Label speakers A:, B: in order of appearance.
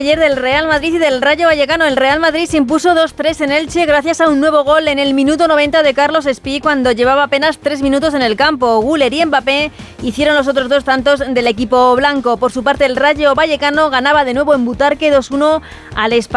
A: Ayer del Real Madrid y del Rayo Vallecano. El Real Madrid se impuso 2-3 en Elche gracias a un nuevo gol en el minuto 90 de Carlos Espí cuando llevaba apenas 3 minutos en el campo. Güler y Mbappé hicieron los otros 2 tantos del equipo blanco. Por su parte, el Rayo Vallecano ganaba de nuevo en Butarque 2-1 al Español.